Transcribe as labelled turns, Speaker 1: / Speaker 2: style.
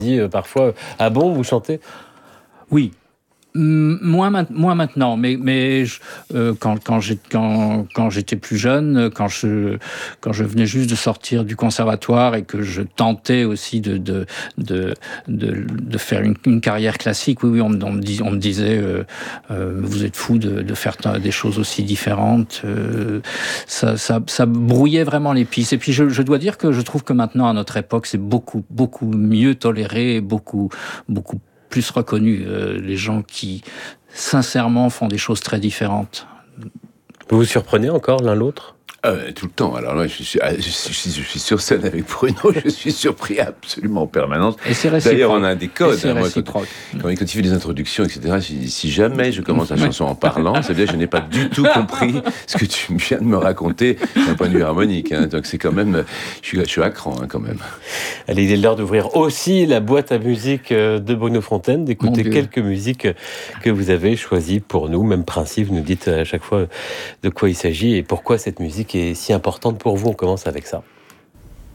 Speaker 1: dit parfois « Ah bon, vous chantez ?»
Speaker 2: Oui. Moins maintenant, mais quand j'étais plus jeune, quand je venais juste de sortir du conservatoire et que je tentais aussi de faire une carrière classique, oui, on me disait vous êtes fou de faire des choses aussi différentes. Ça brouillait vraiment les pistes. Et puis je dois dire que je trouve que maintenant à notre époque c'est beaucoup mieux toléré, beaucoup plus reconnu, les gens qui, sincèrement, font des choses très différentes.
Speaker 1: Vous vous surprenez encore l'un l'autre ?
Speaker 3: Tout le temps. Alors là, je suis sur scène avec Bruno, je suis surpris absolument en permanence.
Speaker 2: Et c'est réciproque.
Speaker 3: D'ailleurs, on a des codes.
Speaker 2: C'est
Speaker 3: réciproque. Quand il fait des introductions, etc., je dis, si jamais je commence la chanson en parlant, ça veut dire que je n'ai pas du tout compris ce que tu viens de me raconter d'un point de vue harmonique. Donc c'est quand même... Je suis à cran, quand même.
Speaker 1: Allez, il est l'heure d'ouvrir aussi la boîte à musique de Bruno Fontaine, d'écouter quelques musiques que vous avez choisies pour nous. Même principe, vous nous dites à chaque fois de quoi il s'agit et pourquoi cette musique est si importante pour vous. On commence avec ça.